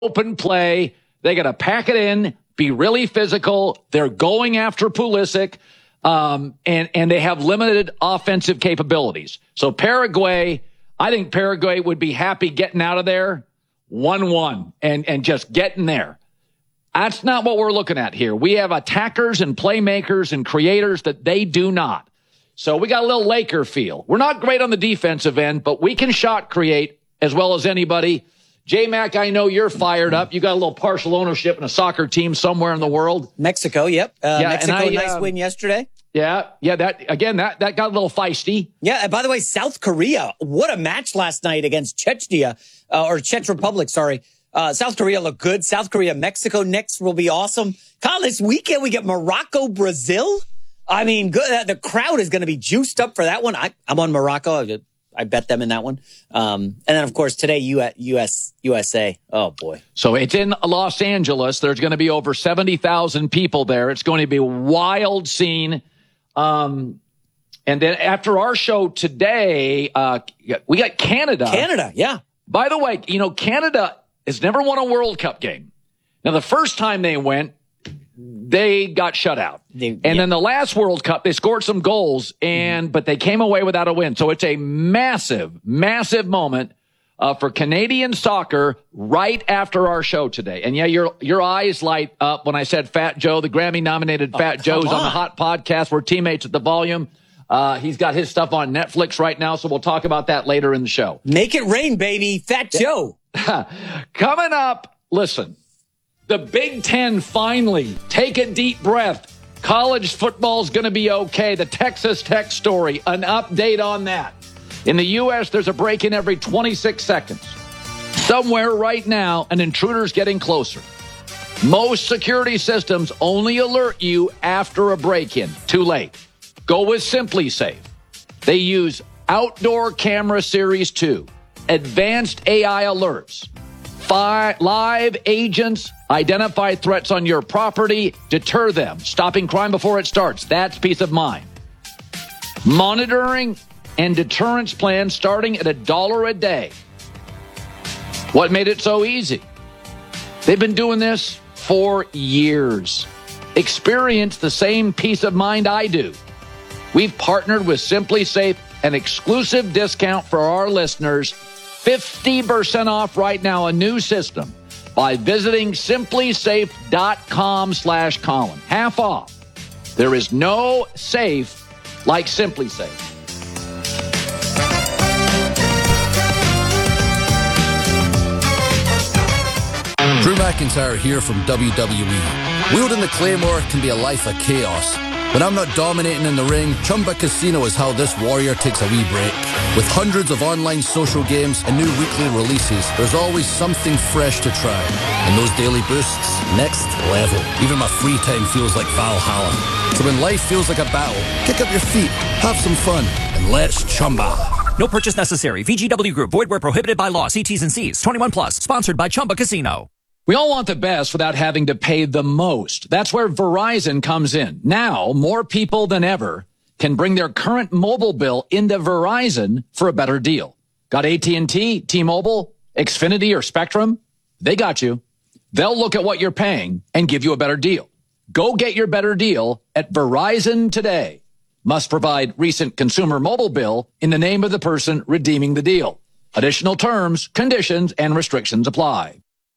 open play. They got to pack it in, be really physical. They're going after Pulisic, and they have limited offensive capabilities. So Paraguay, I think Paraguay would be happy getting out of there 1-1 and just getting there. That's not what we're looking at here. We have attackers and playmakers and creators that they do not. So we got a little Laker feel. We're not great on the defensive end, but we can shot create as well as anybody. J-Mac, I know you're fired up. You got a little partial ownership in a soccer team somewhere in the world. Mexico, yep. Mexico, nice win yesterday. Yeah, that got a little feisty. Yeah, and by the way, South Korea, what a match last night against Chechnya, or Czech Republic, sorry. South Korea looked good. South Korea, Mexico next will be awesome. Kyle, this weekend we get Morocco, Brazil. I mean, good. The crowd is going to be juiced up for that one. I'm on Morocco. I bet them in that one. And then, of course, today, USA. Oh, boy. So it's in Los Angeles. There's going to be over 70,000 people there. It's going to be a wild scene. And then after our show today, we got Canada. Canada, yeah. By the way, Canada has never won a World Cup game. Now, the first time they went, they got shut out. Then the last World Cup, they scored some goals, but they came away without a win. So it's a massive, massive moment for Canadian soccer right after our show today. And yeah, your eyes light up when I said Fat Joe, the Grammy-nominated Fat Joe's on the Hot Podcast. We're teammates at the Volume. He's got his stuff on Netflix right now, so we'll talk about that later in the show. Make it rain, baby. Fat Joe. Coming up, listen. The Big Ten finally, take a deep breath. College football's going to be okay. The Texas Tech story, an update on that. In the U.S., there's a break-in every 26 seconds. Somewhere right now, an intruder's getting closer. Most security systems only alert you after a break-in. Too late. Go with SimpliSafe. They use Outdoor Camera Series 2, advanced AI alerts, live agents identify threats on your property, deter them, stopping crime before it starts. That's peace of mind. Monitoring and deterrence plans starting at $1 a day. What made it so easy? They've been doing this for years. Experience the same peace of mind I do. We've partnered with SimpliSafe, an exclusive discount for our listeners, 50% off right now, a new system, by visiting simplisafe.com/Colin. Half off. There is no safe like SimpliSafe. Drew McIntyre here from WWE. Wielding the Claymore can be a life of chaos. When I'm not dominating in the ring, Chumba Casino is how this warrior takes a wee break. With hundreds of online social games and new weekly releases, there's always something fresh to try. And those daily boosts, next level. Even my free time feels like Valhalla. So when life feels like a battle, kick up your feet, have some fun, and let's Chumba. No purchase necessary. VGW Group. Void where prohibited by law. See T's and C's. 21 plus. Sponsored by Chumba Casino. We all want the best without having to pay the most. That's where Verizon comes in. Now, more people than ever can bring their current mobile bill into Verizon for a better deal. Got AT&T, T-Mobile, Xfinity, or Spectrum? They got you. They'll look at what you're paying and give you a better deal. Go get your better deal at Verizon today. Must provide recent consumer mobile bill in the name of the person redeeming the deal. Additional terms, conditions, and restrictions apply.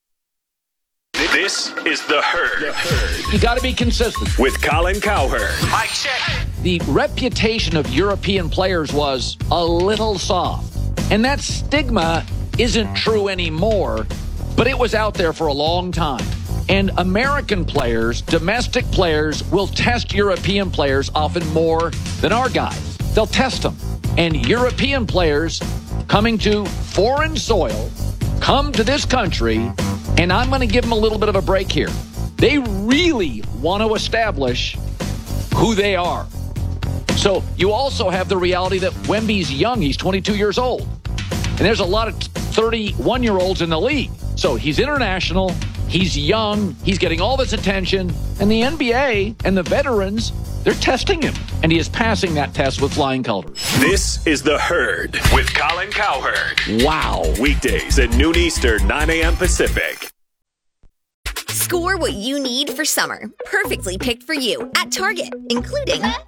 This is The Herd. You got to be consistent. With Colin Cowherd. Mic check. The reputation of European players was a little soft. And that stigma isn't true anymore, but it was out there for a long time. And American players, domestic players, will test European players often more than our guys. They'll test them. And European players coming to foreign soil come to this country, and I'm going to give them a little bit of a break here. They really want to establish who they are. So you also have the reality that Wemby's young. He's 22 years old. And there's a lot of 31-year-olds in the league. So he's international. He's young. He's getting all this attention. And the NBA and the veterans, they're testing him. And he is passing that test with flying colors. This is The Herd with Colin Cowherd. Wow. Weekdays at noon Eastern, 9 a.m. Pacific. Score what you need for summer, perfectly picked for you at Target, including Up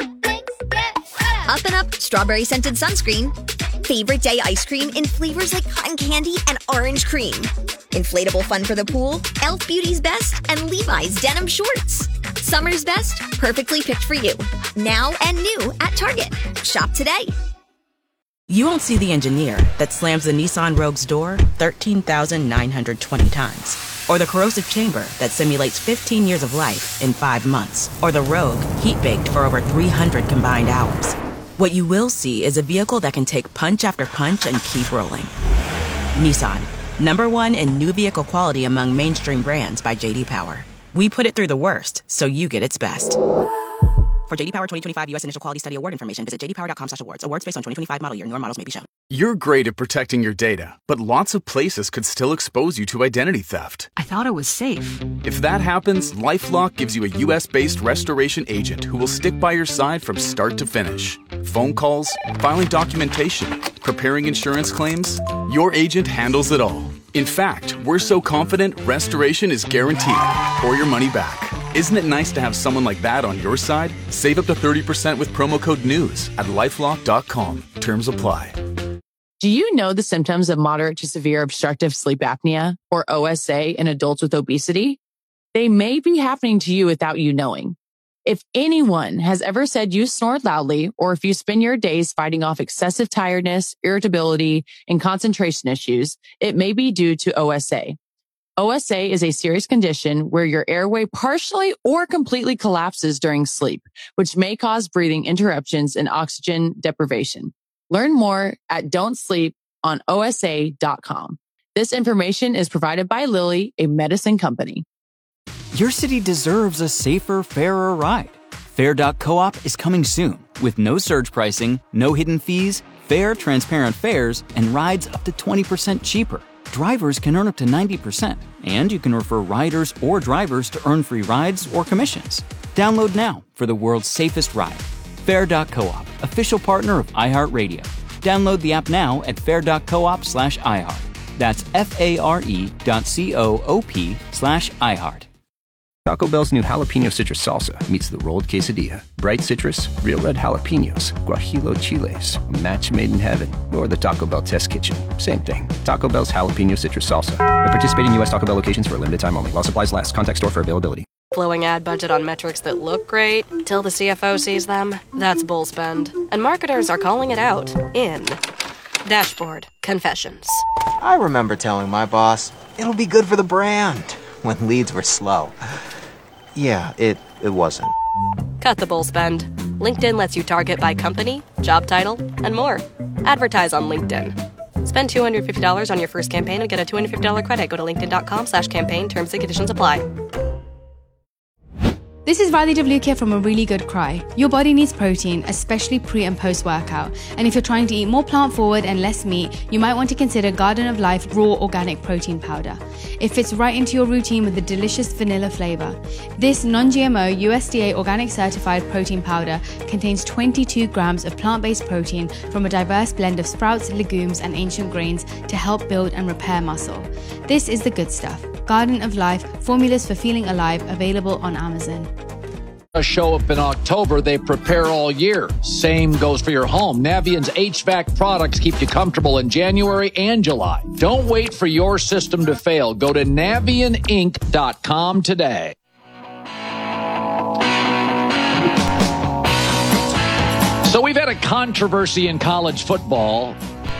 and Up Strawberry Scented Sunscreen, Favorite Day Ice Cream in flavors like cotton candy and orange cream, inflatable fun for the pool, Elf Beauty's Best, and Levi's Denim Shorts. Summer's best, perfectly picked for you. Now and new at Target. Shop today. You won't see the engineer that slams the Nissan Rogue's door 13,920 times. Or the corrosive chamber that simulates 15 years of life in 5 months. Or the Rogue heat-baked for over 300 combined hours. What you will see is a vehicle that can take punch after punch and keep rolling. Nissan, #1 in new vehicle quality among mainstream brands by J.D. Power. We put it through the worst, so you get its best. For J.D. Power 2025 U.S. Initial Quality Study Award information, visit jdpower.com/awards. Awards based on 2025 model year. Newer models may be shown. You're great at protecting your data, but lots of places could still expose you to identity theft. I thought it was safe. If that happens, LifeLock gives you a U.S.-based restoration agent who will stick by your side from start to finish. Phone calls, filing documentation, preparing insurance claims. Your agent handles it all. In fact, we're so confident restoration is guaranteed or your money back. Isn't it nice to have someone like that on your side? Save up to 30% with promo code NEWS at LifeLock.com. Terms apply. Do you know the symptoms of moderate to severe obstructive sleep apnea, or OSA, in adults with obesity? They may be happening to you without you knowing. If anyone has ever said you snore loudly, or if you spend your days fighting off excessive tiredness, irritability, and concentration issues, it may be due to OSA. OSA is a serious condition where your airway partially or completely collapses during sleep, which may cause breathing interruptions and oxygen deprivation. Learn more at don'tsleeponosa.com. This information is provided by Lilly, a medicine company. Your city deserves a safer, fairer ride. Fair.coop is coming soon with no surge pricing, no hidden fees, fair, transparent fares, and rides up to 20% cheaper. Drivers can earn up to 90%, and you can refer riders or drivers to earn free rides or commissions. Download now for the world's safest ride. Fair.coop, official partner of iHeartRadio. Download the app now at fair.coop/iHeart. That's FARE.coop/iHeart. Taco Bell's new jalapeno citrus salsa meets the rolled quesadilla. Bright citrus, real red jalapenos, guajillo chiles, a match made in heaven. Or the Taco Bell test kitchen. Same thing. Taco Bell's jalapeno citrus salsa. At participating U.S. Taco Bell locations for a limited time only. While supplies last. Contact store for availability. Blowing ad budget on metrics that look great till the CFO sees them. That's bull spend. And marketers are calling it out in Dashboard Confessions. I remember telling my boss, it'll be good for the brand, when leads were slow. Yeah, it wasn't. Cut the bull spend. LinkedIn lets you target by company, job title, and more. Advertise on LinkedIn. Spend $250 on your first campaign and get a $250 credit. Go to linkedin.com/campaign. Terms and conditions apply. This is Riley Devlukia from A Really Good Cry. Your body needs protein, especially pre and post workout. And if you're trying to eat more plant forward and less meat, you might want to consider Garden of Life Raw Organic Protein Powder. It fits right into your routine with a delicious vanilla flavor. This non-GMO USDA organic certified protein powder contains 22 grams of plant-based protein from a diverse blend of sprouts, legumes, and ancient grains to help build and repair muscle. This is the good stuff. Garden of Life, formulas for feeling alive, available on Amazon. A show up in October, they prepare all year. Same goes for your home. Navient's HVAC products keep you comfortable in January and July. Don't wait for your system to fail. Go to NavientInc.com today. So we've had a controversy in college football.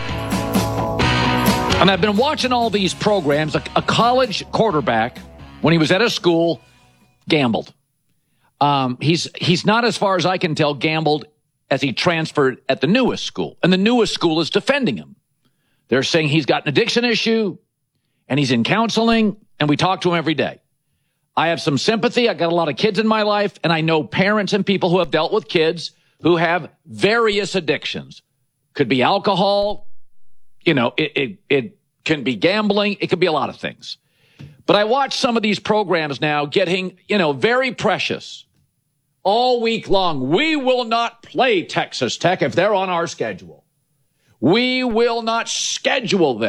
And I've been watching all these programs. A college quarterback, when he was at a school, gambled. He's not, as far as I can tell, gambled as he transferred at the newest school. And the newest school is defending him. They're saying he's got an addiction issue and he's in counseling, and we talk to him every day. I have some sympathy. I got a lot of kids in my life, and I know parents and people who have dealt with kids who have various addictions. Could be alcohol. You know, it can be gambling. It could be a lot of things. But I watch some of these programs now getting, very precious. All week long, we will not play Texas Tech if they're on our schedule. We will not schedule them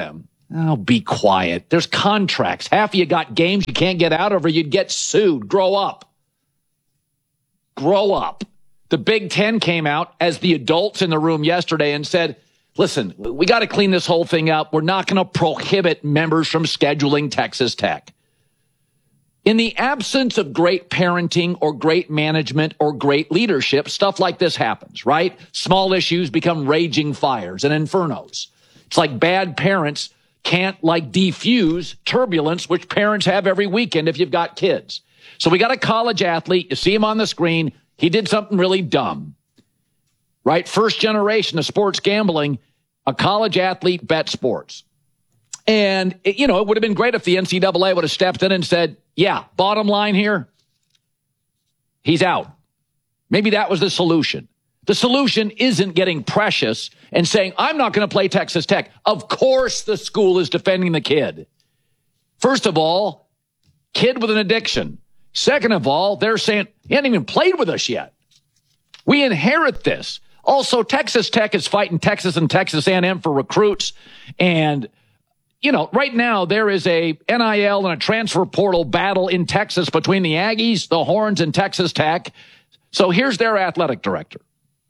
Oh, be quiet. There's contracts. Half of you got games you can't get out of or you'd get sued. Grow up. Grow up. The Big Ten came out as the adults in the room yesterday and said, listen, we got to clean this whole thing up. We're not going to prohibit members from scheduling Texas Tech. In the absence of great parenting or great management or great leadership, stuff like this happens, right? Small issues become raging fires and infernos. It's like bad parents can't defuse turbulence, which parents have every weekend if you've got kids. So we got a college athlete. You see him on the screen. He did something really dumb, right? First generation of sports gambling, a college athlete bet sports. And, it would have been great if the NCAA would have stepped in and said, yeah, bottom line here, he's out. Maybe that was the solution. The solution isn't getting precious and saying, I'm not going to play Texas Tech. Of course the school is defending the kid. First of all, kid with an addiction. Second of all, they're saying, he hasn't even played with us yet. We inherit this. Also, Texas Tech is fighting Texas and Texas A&M for recruits. And, right now there is a NIL and a transfer portal battle in Texas between the Aggies, the Horns, and Texas Tech. So here's their athletic director.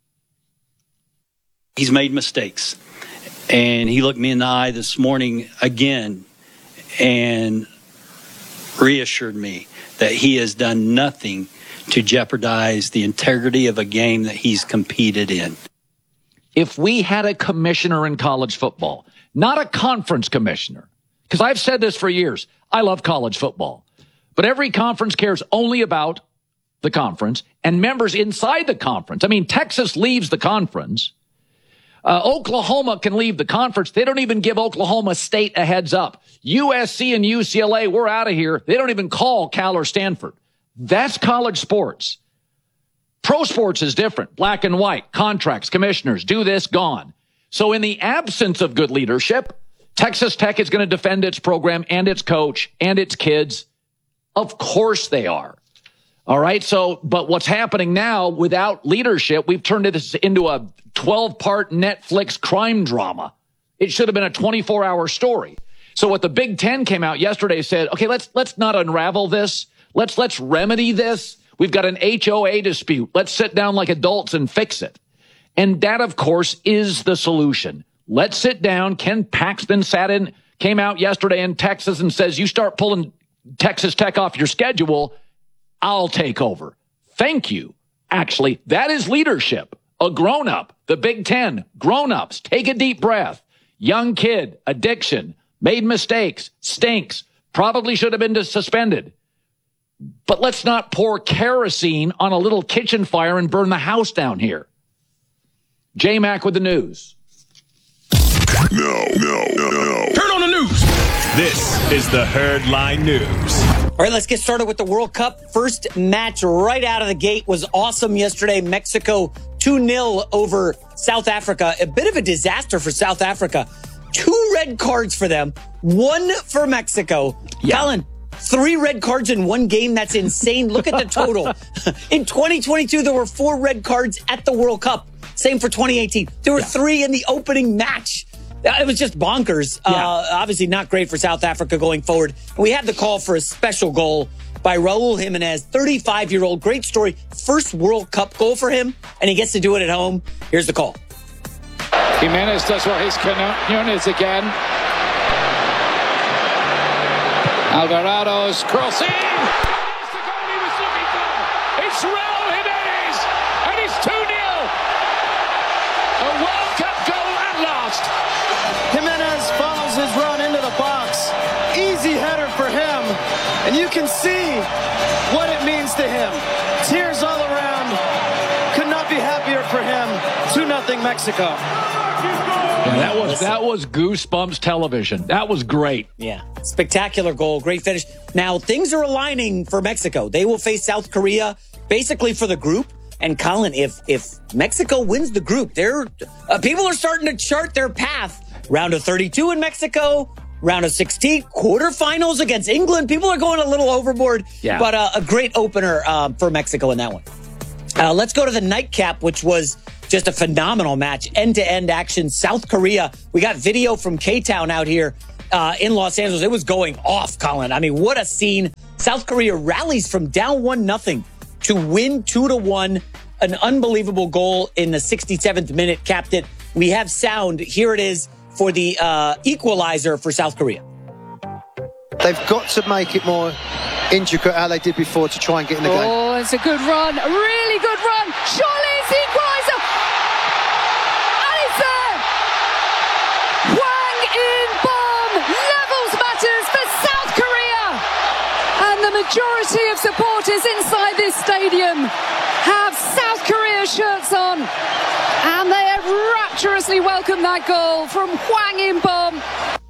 He's made mistakes. And he looked me in the eye this morning again and reassured me that he has done nothing to jeopardize the integrity of a game that he's competed in. If we had a commissioner in college football, not a conference commissioner, because I've said this for years, I love college football, but every conference cares only about the conference and members inside the conference. I mean, Texas leaves the conference. Oklahoma can leave the conference. They don't even give Oklahoma State a heads up. USC and UCLA, we're out of here. They don't even call Cal or Stanford. That's college sports. Pro sports is different. Black and white, contracts, commissioners, do this, gone. So in the absence of good leadership, Texas Tech is going to defend its program and its coach and its kids. Of course they are. All right. So, but what's happening now without leadership, we've turned this into a 12-part Netflix crime drama. It should have been a 24-hour story. So what the Big Ten came out yesterday said, okay, let's not unravel this. Let's remedy this. We've got an HOA dispute. Let's sit down like adults and fix it. And that, of course, is the solution. Let's sit down. Ken Paxton came out yesterday in Texas and says, you start pulling Texas Tech off your schedule, I'll take over. Thank you. Actually, that is leadership. A grown-up, the Big Ten, grown-ups, take a deep breath. Young kid, addiction, made mistakes, stinks, probably should have been suspended. But let's not pour kerosene on a little kitchen fire and burn the house down here. J-Mac with the news. No. Turn on the news. This is the Herd Line News. All right, let's get started with the World Cup. First match right out of the gate was awesome yesterday. Mexico 2-0 over South Africa. A bit of a disaster for South Africa. 2 red cards for them, 1 for Mexico. Yeah. Colin, 3 red cards in one game. That's insane. Look at the total. In 2022, there were 4 red cards at the World Cup. Same for 2018. There were 3 in the opening match. It was just bonkers. Obviously not great for South Africa going forward. We had the call for a special goal by Raul Jimenez, 35-year-old. Great story. First World Cup goal for him, and he gets to do it at home. Here's the call. Jimenez does what he's Nunez again. Alvarado's crossing. It's the goal he was looking for. It's Raul Jimenez, and it's 2-0. A World Cup goal at last. Jimenez follows his run into the box. Easy header for him, and you can see what it means to him. Tears all around. Could not be happier for him. 2-0 Mexico. Yeah, that was Goosebumps television. That was great. Yeah, spectacular goal, great finish. Now, things are aligning for Mexico. They will face South Korea basically for the group. And Colin, if Mexico wins the group, people are starting to chart their path. Round of 32 in Mexico, round of 16, quarterfinals against England. People are going a little overboard, but a great opener for Mexico in that one. Let's go to the nightcap, which was just a phenomenal match. End-to-end action. South Korea. We got video from K-Town out here. in Los Angeles. It was going off, Colin. I mean, what a scene. South Korea rallies from down 1-0 to win 2-1. An unbelievable goal in the 67th minute capped it. We have sound. Here it is for the equalizer for South Korea. They've got to make it more intricate how they did before to try and get in the game. Oh, it's a good run. A really good run. Surely it's the equalizer. And it's there. Hwang In-beom levels matters for South Korea. And the majority of supporters inside this stadium have South Korea shirts on. And they have rapturously welcomed that goal from Hwang In-beom.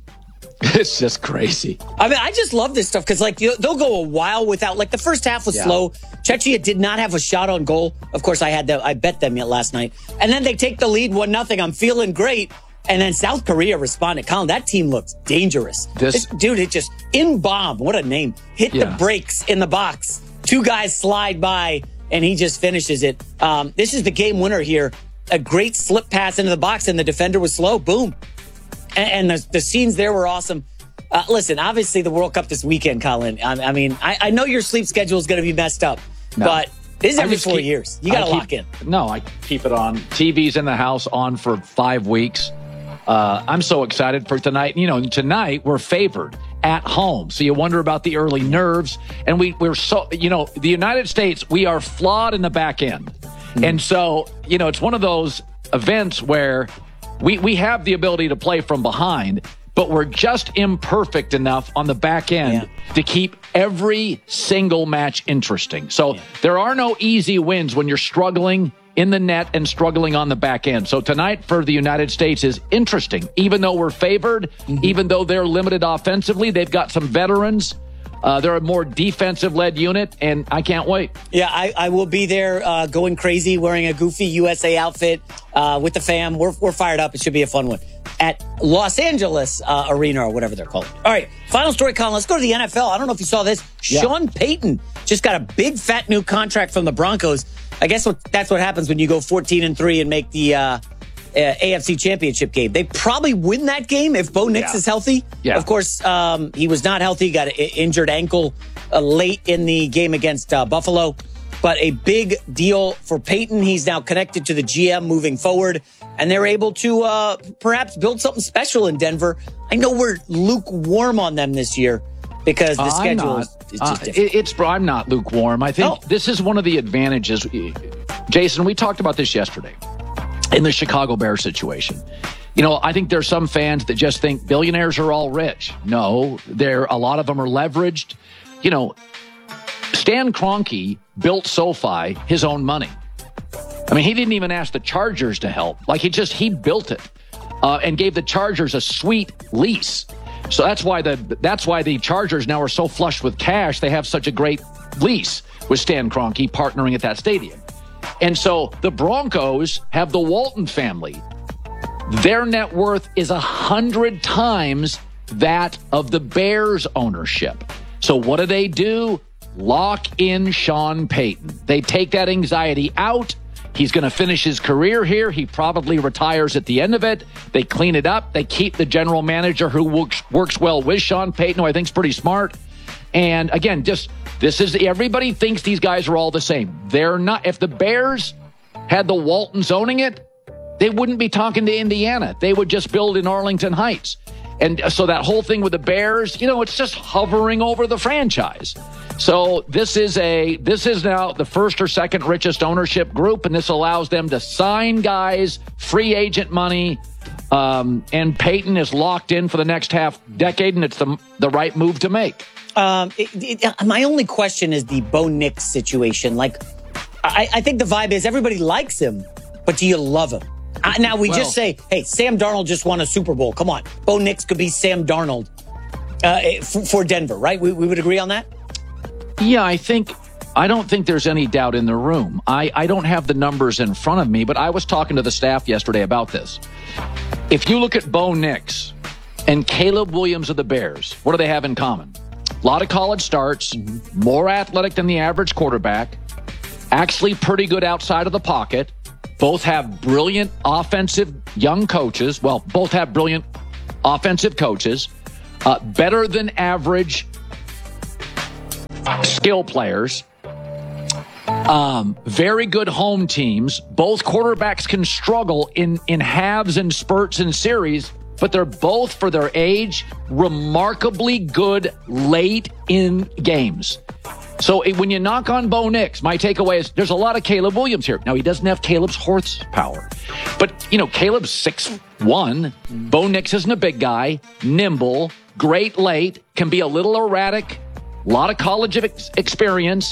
It's just crazy. I mean, I just love this stuff because, like, they'll go a while without, like, the first half was slow. Czechia did not have a shot on goal. Of course, I bet them last night. And then they take the lead 1-0. I'm feeling great. And then South Korea responded. Colin, that team looks dangerous. Dude, it just, In-beom, what a name. Hit the brakes in the box. Two guys slide by, and he just finishes it. This is the game winner here. A great slip pass into the box, and the defender was slow. Boom. And the scenes there were awesome. Listen, obviously the World Cup this weekend, Colin. I mean, I know your sleep schedule is going to be messed up, but this is every 4 years. You got to lock in. No, I keep it on. TV's in the house on for 5 weeks. I'm so excited for tonight. You know, tonight we're favored at home. So you wonder about the early nerves. And we're so, you know, the United States, we are flawed in the back end. And so, you know, it's one of those events where we have the ability to play from behind, but we're just imperfect enough on the back end to keep every single match interesting. So there are no easy wins when you're struggling in the net and struggling on the back end. So tonight for the United States is interesting. Even though we're favored, even though they're limited offensively, they've got some veterans. They're a more defensive-led unit, and I can't wait. Yeah, I will be there going crazy, wearing a goofy USA outfit with the fam. We're fired up. It should be a fun one at Los Angeles Arena or whatever they're called. All right, final story, Colin. Let's go to the NFL. I don't know if you saw this. Sean Payton just got a big, fat new contract from the Broncos. I guess that's what happens when you go 14-3 and make the AFC Championship game. They probably win that game if Bo Nix is healthy. Of course, he was not healthy, got an injured ankle late in the game against Buffalo. But a big deal for Peyton. He's now connected to the GM moving forward, and they're able to perhaps build something special in Denver. I know we're lukewarm on them this year because the schedule is just different. I'm not lukewarm. I think this is one of the advantages. Jason, we talked about this yesterday. In the Chicago Bears situation. You know, I think there's some fans that just think billionaires are all rich. No, a lot of them are leveraged. You know, Stan Kroenke built SoFi his own money. I mean, he didn't even ask the Chargers to help. Like, he built it and gave the Chargers a sweet lease. So that's why the Chargers now are so flush with cash. They have such a great lease with Stan Kroenke partnering at that stadium. And so the Broncos have the Walton family. Their net worth is 100 times that of the Bears ownership. So what do? Lock in Sean Payton. They take that anxiety out. He's going to finish his career here. He probably retires at the end of it. They clean it up. They keep the general manager who works well with Sean Payton, who I think is pretty smart. And again, everybody thinks these guys are all the same. They're not. If the Bears had the Waltons owning it, they wouldn't be talking to Indiana. They would just build in Arlington Heights. And so that whole thing with the Bears, you know, it's just hovering over the franchise. So this is now the first or second richest ownership group, and this allows them to sign guys, free agent money, and Payton is locked in for the next half decade, and it's the right move to make. My only question is the Bo Nix situation. Like, I think the vibe is everybody likes him, but do you love him? Now, just say, hey, Sam Darnold just won a Super Bowl. Come on. Bo Nix could be Sam Darnold for Denver, right? We would agree on that? Yeah, I don't think there's any doubt in the room. I don't have the numbers in front of me, but I was talking to the staff yesterday about this. If you look at Bo Nix and Caleb Williams of the Bears, what do they have in common? A lot of college starts, more athletic than the average quarterback, actually pretty good outside of the pocket. Both have brilliant offensive young coaches. Well, both have brilliant offensive coaches. better than average skill players, very good home teams. Both quarterbacks can struggle in halves and spurts and series, but they're both, for their age, remarkably good late in games. So when you knock on Bo Nix, my takeaway is there's a lot of Caleb Williams here. Now, he doesn't have Caleb's horsepower, but, Caleb's 6'1". Bo Nix isn't a big guy, nimble, great late, can be a little erratic, a lot of college experience,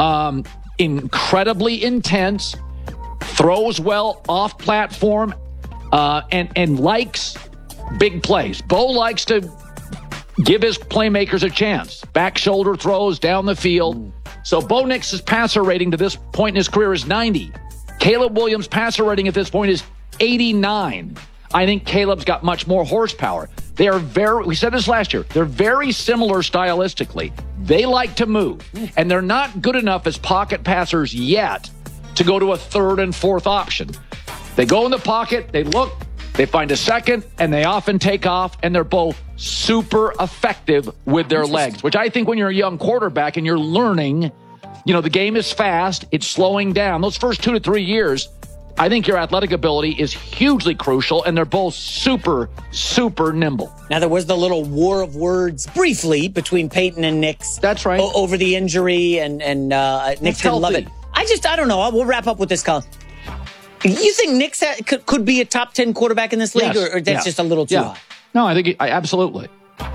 incredibly intense, throws well off platform, and likes big plays. Bo likes to give his playmakers a chance. Back shoulder throws down the field. So Bo Nix's passer rating to this point in his career is 90. Caleb Williams' passer rating at this point is 89. I think Caleb's got much more horsepower. They are we said this last year, they're very similar stylistically. They like to move, and they're not good enough as pocket passers yet to go to a third and fourth option. They go in the pocket, they look, they find a second, and they often take off, and they're both super effective with their legs, which I think when you're a young quarterback and you're learning, the game is fast, it's slowing down. Those first 2 to 3 years, I think your athletic ability is hugely crucial, and they're both super, super nimble. Now, there was the little war of words briefly between Peyton and Nix. That's right. Over the injury, and Nix didn't love it. I don't know. We'll wrap up with this, Colin. You think Nix could be a top 10 quarterback in this league, yes. or that's just a little too high? No, I think absolutely.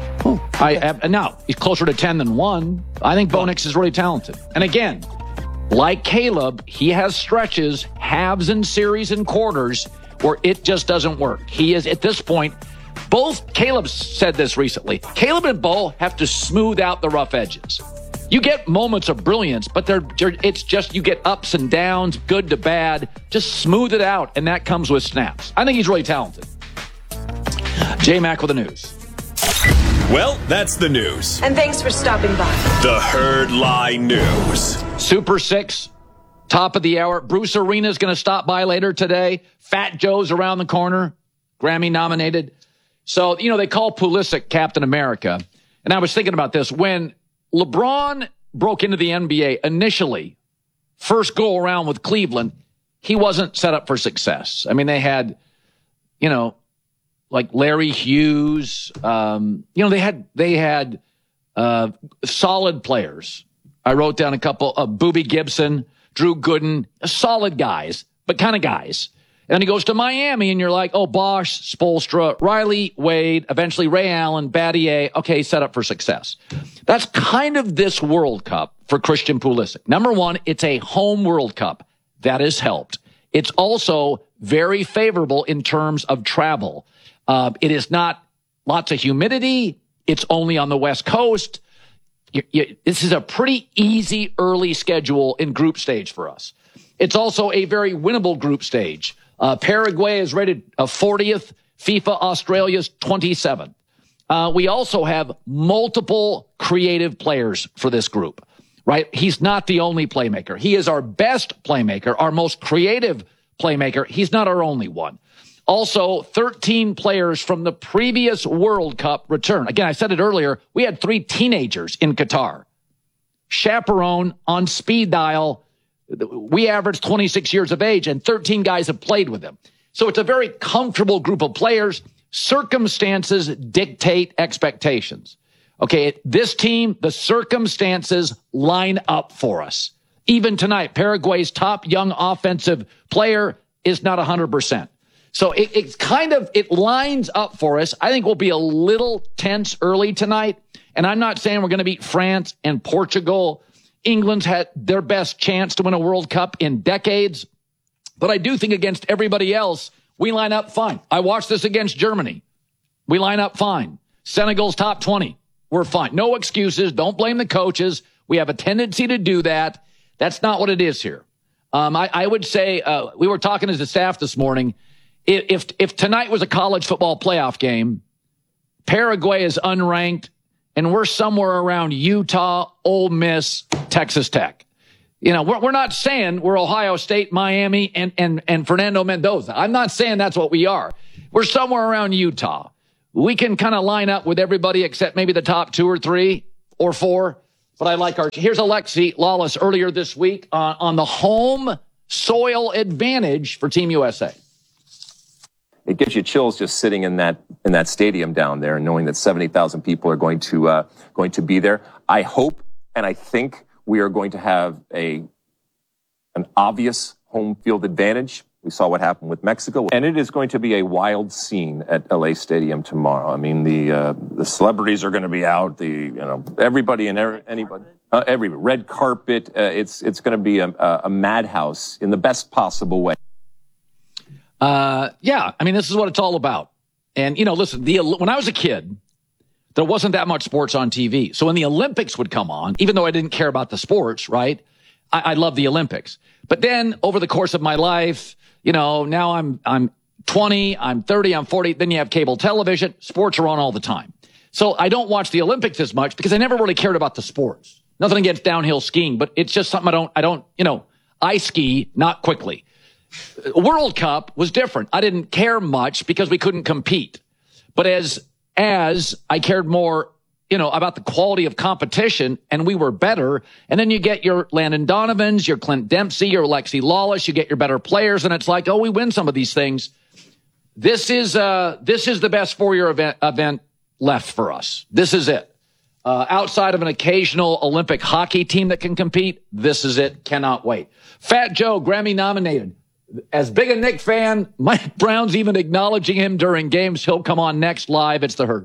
Now, he's closer to 10 than 1. I think Bo Nix is really talented. And again, like Caleb, he has stretches, halves and series and quarters where it just doesn't work. He is, at this point, Caleb said this recently, Caleb and Bo have to smooth out the rough edges. You get moments of brilliance, but it's just you get ups and downs, good to bad. Just smooth it out, and that comes with snaps. I think he's really talented. J-Mac with the news. Well, that's the news. And thanks for stopping by. The Herd Lie News. Super 6, top of the hour. Bruce Arena's going to stop by later today. Fat Joe's around the corner, Grammy nominated. So, they call Pulisic Captain America. And I was thinking about this. When LeBron broke into the NBA initially, first go around with Cleveland, he wasn't set up for success. I mean, they had, like Larry Hughes. They had solid players. I wrote down a couple of Boobie Gibson, Drew Gooden, solid guys, but kind of guys. And then he goes to Miami, and you're like, oh, Bosch, Spoelstra, Riley, Wade, eventually Ray Allen, Battier. Okay, set up for success. That's kind of this World Cup for Christian Pulisic. Number one, it's a home World Cup. That has helped. It's also very favorable in terms of travel. It is not lots of humidity. It's only on the West Coast. This is a pretty easy early schedule in group stage for us. It's also a very winnable group stage. Paraguay is rated 40th. FIFA Australia's 27th. We also have multiple creative players for this group, right? He's not the only playmaker. He is our best playmaker, our most creative playmaker. He's not our only one. Also, 13 players from the previous World Cup return. Again, I said it earlier, we had 3 teenagers in Qatar. Chaperone on speed dial. We averaged 26 years of age, and 13 guys have played with him. So it's a very comfortable group of players. Circumstances dictate expectations. Okay, this team, the circumstances line up for us. Even tonight, Paraguay's top young offensive player is not 100%. So it lines up for us. I think we'll be a little tense early tonight. And I'm not saying we're going to beat France and Portugal. England's had their best chance to win a World Cup in decades. But I do think against everybody else, we line up fine. I watched this against Germany. We line up fine. Senegal's top 20. We're fine. No excuses. Don't blame the coaches. We have a tendency to do that. That's not what it is here. I would say, we were talking as a staff this morning, if tonight was a college football playoff game, Paraguay is unranked, and we're somewhere around Utah, Ole Miss, Texas Tech. We're not saying we're Ohio State, Miami, and Fernando Mendoza. I'm not saying that's what we are. We're somewhere around Utah. we can kind of line up with everybody except maybe the top 2 or 3 or 4. But I like here's Alexi Lawless earlier this week on the home soil advantage for Team USA. It gives you chills just sitting in that stadium down there and knowing that 70,000 people are going to be there. I hope and I think we are going to have an obvious home field advantage. We saw what happened with Mexico, and it is going to be a wild scene at LA Stadium tomorrow. I mean, the celebrities are going to be out. Everybody and anybody, every red carpet. It's going to be a madhouse in the best possible way. Yeah, I mean, this is what it's all about. And listen, when I was a kid, there wasn't that much sports on TV. So when the Olympics would come on, even though I didn't care about the sports, right? I love the Olympics. But then over the course of my life, now I'm 20, I'm 30, I'm 40. Then you have cable television. Sports are on all the time. So I don't watch the Olympics as much because I never really cared about the sports. Nothing against downhill skiing, but it's just something I ski not quickly. World Cup was different. I didn't care much because we couldn't compete. But as I cared more, about the quality of competition, and we were better. And then you get your Landon Donovans, your Clint Dempsey, your Alexi Lawless, you get your better players, and it's like, we win some of these things. This is the best 4-year event left for us. This is it. Outside of an occasional Olympic hockey team that can compete, this is it. Cannot wait. Fat Joe, Grammy nominated. As big a Nick fan, Mike Brown's even acknowledging him during games. He'll come on next live. It's The Herd.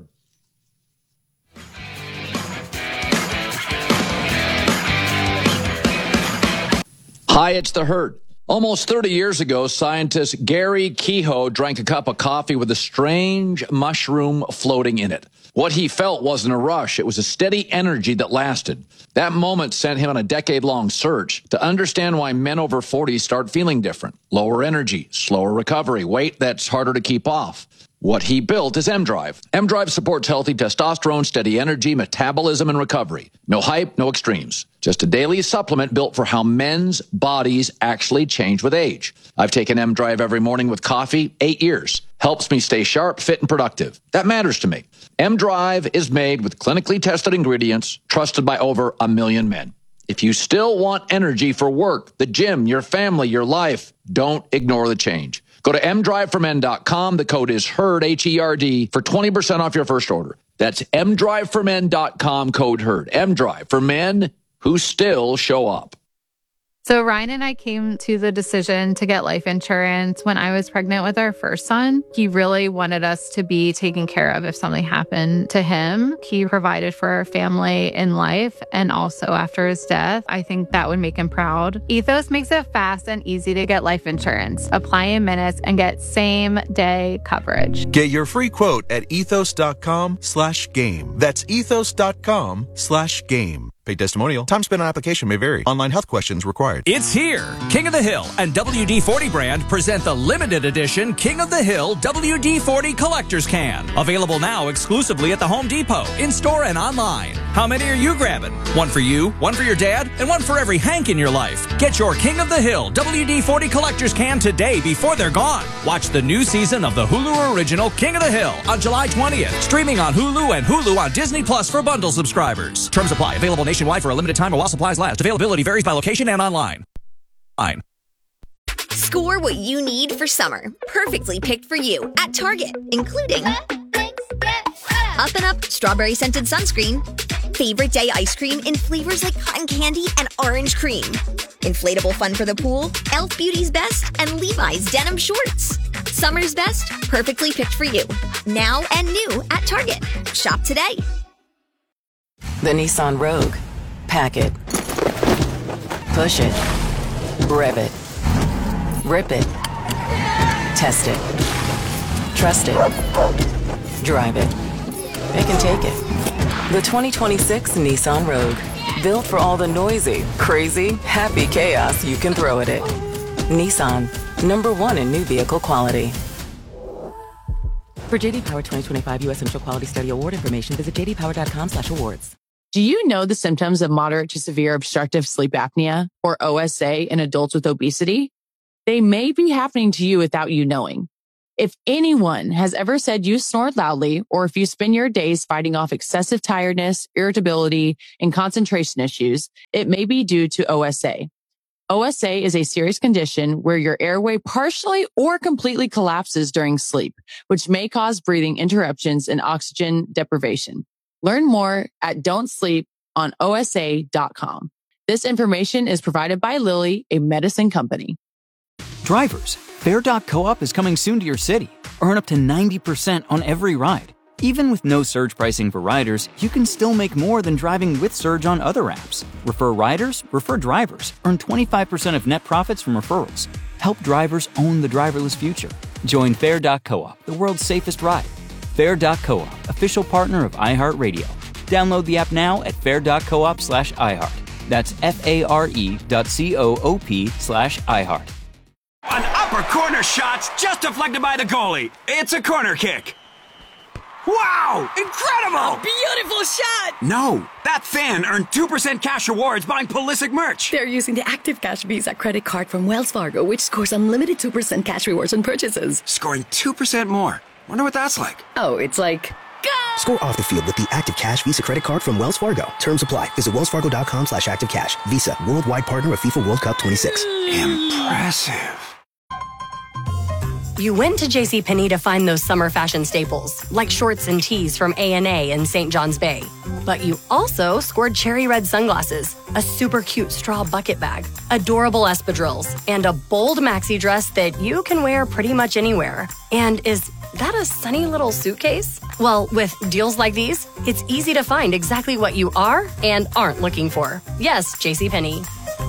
Hi, it's The Herd. Almost 30 years ago, scientist Gary Kehoe drank a cup of coffee with a strange mushroom floating in it. What he felt wasn't a rush. It was a steady energy that lasted. That moment sent him on a decade-long search to understand why men over 40 start feeling different. Lower energy, slower recovery, weight that's harder to keep off. What he built is M-Drive. M-Drive supports healthy testosterone, steady energy, metabolism, and recovery. No hype, no extremes. Just a daily supplement built for how men's bodies actually change with age. I've taken M-Drive every morning with coffee, 8 years. Helps me stay sharp, fit, and productive. That matters to me. M-Drive is made with clinically tested ingredients, trusted by over 1 million men. If you still want energy for work, the gym, your family, your life, don't ignore the change. Go to mdriveformen.com. The code is HERD, H-E-R-D, for 20% off your first order. That's mdriveformen.com, code HERD. M-Drive for men who still show up. So Ryan and I came to the decision to get life insurance when I was pregnant with our first son. He really wanted us to be taken care of if something happened to him. He provided for our family in life and also after his death. I think that would make him proud. Ethos makes it fast and easy to get life insurance. Apply in minutes and get same-day coverage. Get your free quote at ethos.com/game. That's ethos.com/game. Paid testimonial. Time spent on application may vary. Online health questions required. It's here. King of the Hill and WD-40 brand present the limited edition King of the Hill WD-40 Collector's Can. Available now exclusively at the Home Depot, in-store and online. How many are you grabbing? One for you, one for your dad, and one for every Hank in your life. Get your King of the Hill WD-40 Collector's Can today before they're gone. Watch the new season of the Hulu original King of the Hill on July 20th. Streaming on Hulu and Hulu on Disney Plus for bundle subscribers. Terms apply. Available nationwide for a limited time or while supplies last. Availability varies by location and online. Score what you need for summer. Perfectly picked for you at Target, including Up and Up strawberry scented sunscreen, favorite day ice cream in flavors like cotton candy and orange cream, inflatable fun for the pool, Elf Beauty's Best, and Levi's denim shorts. Summer's best, perfectly picked for you. Now and new at Target. Shop today. The Nissan Rogue. Pack it. Push it. Rev it. Rip it. Test it. Trust it. Drive it. It can take it. The 2026 Nissan Rogue. Built for all the noisy, crazy, happy chaos you can throw at it. Nissan. #1 in new vehicle quality. For J.D. Power 2025 U.S. Central Quality Study Award information, visit jdpower.com/awards. Do you know the symptoms of moderate to severe obstructive sleep apnea, or OSA, in adults with obesity? They may be happening to you without you knowing. If anyone has ever said you snore loudly, or if you spend your days fighting off excessive tiredness, irritability, and concentration issues, it may be due to OSA. OSA is a serious condition where your airway partially or completely collapses during sleep, which may cause breathing interruptions and oxygen deprivation. Learn more at don'tsleeponosa.com. This information is provided by Lilly, a medicine company. Drivers, Fair.coop is coming soon to your city. Earn up to 90% on every ride. Even with no surge pricing for riders, you can still make more than driving with Surge on other apps. Refer riders, refer drivers. Earn 25% of net profits from referrals. Help drivers own the driverless future. Join Fair.coop, the world's safest ride. Fair.coop, official partner of iHeartRadio. Download the app now at fair.coop/iHeart. That's FARE.coop/iHeart. An upper corner shot's just deflected by the goalie. It's a corner kick. Wow! Incredible! Beautiful shot! No, that fan earned 2% cash rewards buying Pulisic merch. They're using the Active Cash Visa credit card from Wells Fargo, which scores unlimited 2% cash rewards on purchases. Scoring 2% more. Wonder what that's like. Oh, it's like... Score off the field with the Active Cash Visa credit card from Wells Fargo. Terms apply. Visit wellsfargo.com/activecash. Visa, worldwide partner of FIFA World Cup 26. Impressive. You went to JCPenney to find those summer fashion staples, like shorts and tees from A&A and St. John's Bay. But you also scored cherry red sunglasses, a super cute straw bucket bag, adorable espadrilles, and a bold maxi dress that you can wear pretty much anywhere. And is that a sunny little suitcase? Well, with deals like these, it's easy to find exactly what you are and aren't looking for. Yes, JCPenney.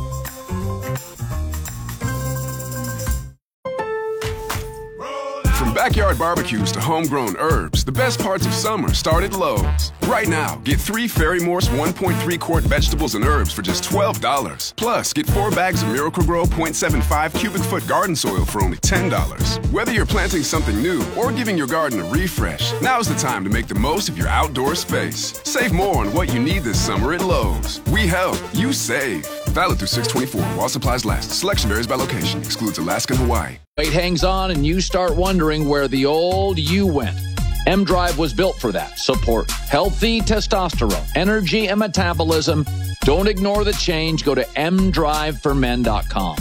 From backyard barbecues to homegrown herbs, the best parts of summer start at Lowe's. Right now, get 3 Fairy Morse 1.3-quart vegetables and herbs for just $12. Plus, get 4 bags of Miracle-Gro 0.75 cubic foot garden soil for only $10. Whether you're planting something new or giving your garden a refresh, now's the time to make the most of your outdoor space. Save more on what you need this summer at Lowe's. We help, you save. Valid through 6/24 while supplies last. Selection varies by location. Excludes Alaska and Hawaii. Weight hangs on and you start wondering where the old you went. M-Drive was built for that. Support healthy testosterone, energy, and metabolism. Don't ignore the change. Go to mdriveformen.com.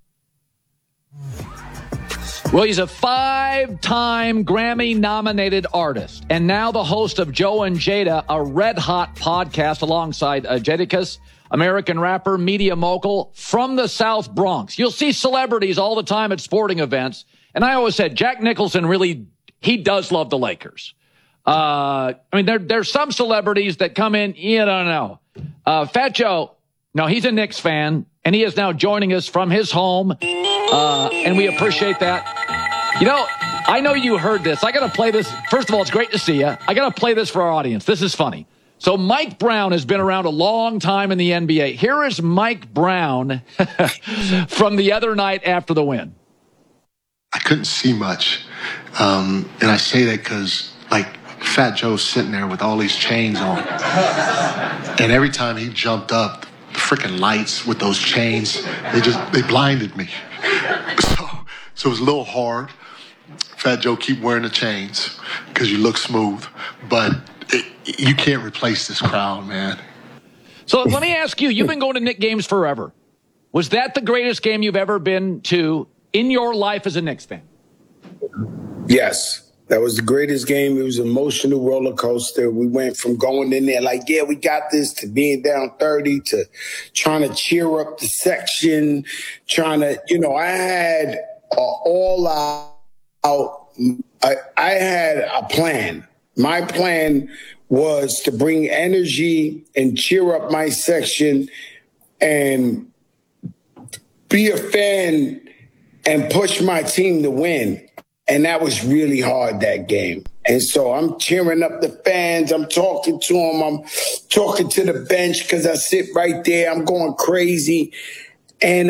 Well, he's a 5-time Grammy-nominated artist, and now the host of Joe and Jada, a red-hot podcast alongside Jadakiss, American rapper, media mogul from the South Bronx. You'll see celebrities all the time at sporting events, and I always said Jack Nicholson really, he does love the Lakers. I mean, there's some celebrities that come in, you don't know. Fat Joe, no, he's a Knicks fan, and he is now joining us from his home, and we appreciate that. You know, I know you heard this. I got to play this. First of all, it's great to see you. I got to play this for our audience. This is funny. So Mike Brown has been around a long time in the NBA. Here is Mike Brown from the other night after the win. I couldn't see much. And I say that because, like, Fat Joe's sitting there with all these chains on. And every time he jumped up, the freaking lights with those chains, they blinded me. So it was a little hard. Fat Joe, keep wearing the chains because you look smooth. But you can't replace this crowd, man. So let me ask you, you've been going to Knicks games forever. Was that the greatest game you've ever been to in your life as a Knicks fan? Yes. That was the greatest game. It was an emotional roller coaster. We went from going in there like, yeah, we got this, to being down 30, to trying to cheer up the section, trying to, I had all out. I had a plan. My plan was to bring energy and cheer up my section and be a fan and push my team to win. And that was really hard, that game. And so I'm cheering up the fans. I'm talking to them. I'm talking to the bench because I sit right there. I'm going crazy. And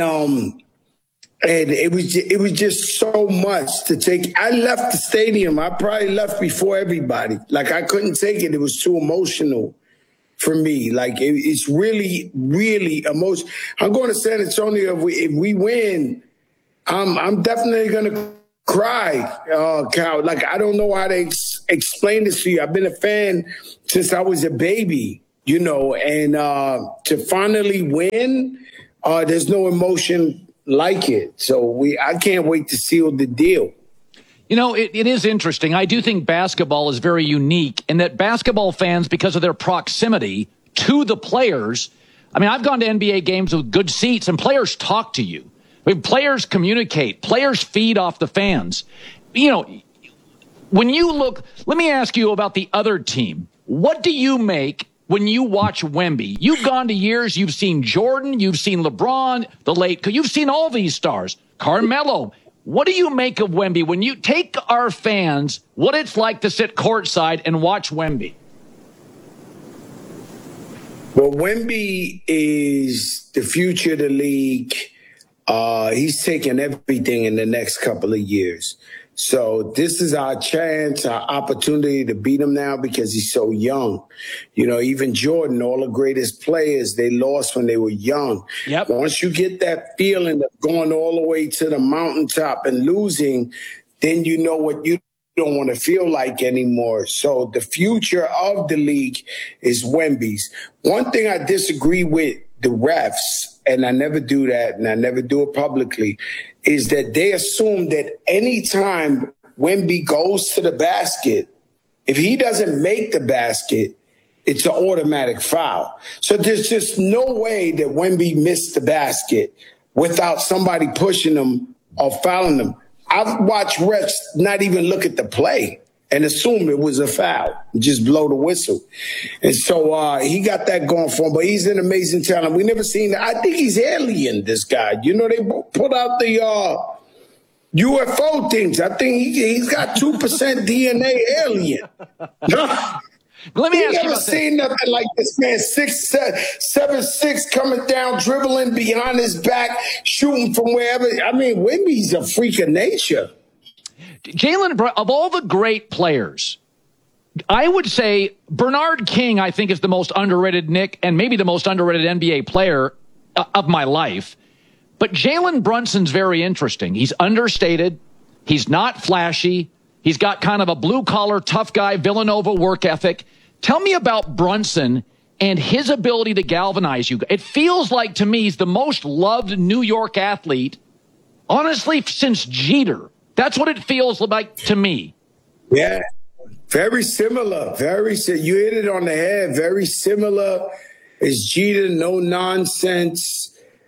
it was just so much to take. I left the stadium. I probably left before everybody. Like, I couldn't take it. It was too emotional for me. Like, it's really, really emotional. I'm going to San Antonio. If we win, I'm definitely going to cried, Cal. Like, I don't know how to explain this to you. I've been a fan since I was a baby, you know, and to finally win, there's no emotion like it. So I can't wait to seal the deal. You know, it is interesting. I do think basketball is very unique in that basketball fans, because of their proximity to the players, I mean, I've gone to NBA games with good seats and players talk to you. I mean, players communicate. Players feed off the fans. You know, when you look, let me ask you about the other team. What do you make when you watch Wemby? You've gone to years. You've seen Jordan. You've seen LeBron, you've seen all these stars. Carmelo. What do you make of Wemby when you take our fans, what it's like to sit courtside and watch Wemby? Well, Wemby is the future of the league. He's taking everything in the next couple of years. So this is our chance, our opportunity to beat him now because he's so young. You know, even Jordan, all the greatest players, they lost when they were young. Yep. Once you get that feeling of going all the way to the mountaintop and losing, then you know what you don't want to feel like anymore. So the future of the league is Wemby's. One thing I disagree with the refs, and I never do that, and I never do it publicly, is that they assume that anytime Wemby goes to the basket, if he doesn't make the basket, it's an automatic foul. So there's just no way that Wemby missed the basket without somebody pushing him or fouling him. I've watched refs not even look at the play and assume it was a foul, just blow the whistle. And so he got that going for him, but he's an amazing talent. We never seen that. I think he's alien, this guy. You know, they put out the UFO things. I think he's got 2% DNA alien. Let me ask you never about seen nothing like this, man. 7'6" coming down, dribbling behind his back, shooting from wherever. I mean, Wemby's a freak of nature. Jalen, of all the great players, I would say Bernard King, I think, is the most underrated Nick and maybe the most underrated NBA player of my life. But Jalen Brunson's very interesting. He's understated. He's not flashy. He's got kind of a blue-collar, tough guy, Villanova work ethic. Tell me about Brunson and his ability to galvanize you. It feels like, to me, he's the most loved New York athlete, honestly, since Jeter. That's what it feels like to me. Yeah, very similar. You hit it on the head. Very similar. It's Jeter, no nonsense.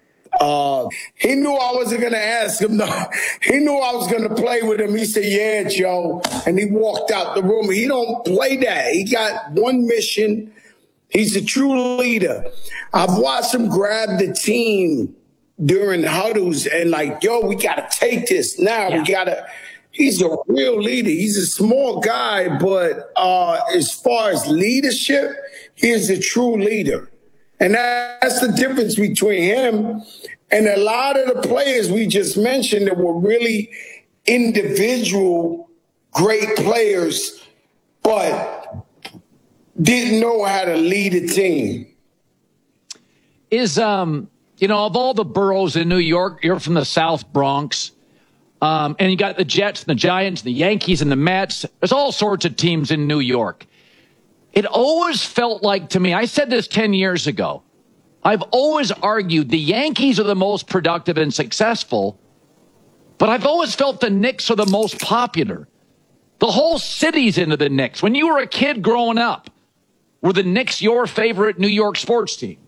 He knew I wasn't going to ask him. No. He knew I was going to play with him. He said, yeah, Joe. And he walked out the room. He don't play that. He got one mission. He's a true leader. I've watched him grab the team during huddles and like, yo, we got to take this now. Yeah. He's a real leader. He's a small guy, but as far as leadership, he is a true leader. And that's the difference between him and a lot of the players we just mentioned that were really individual great players, but didn't know how to lead a team. Is, you know, of all the boroughs in New York, you're from the South Bronx, and you got the Jets and the Giants, and the Yankees and the Mets. There's all sorts of teams in New York. It always felt like to me, I said this 10 years ago, I've always argued the Yankees are the most productive and successful, but I've always felt the Knicks are the most popular. The whole city's into the Knicks. When you were a kid growing up, were the Knicks your favorite New York sports team?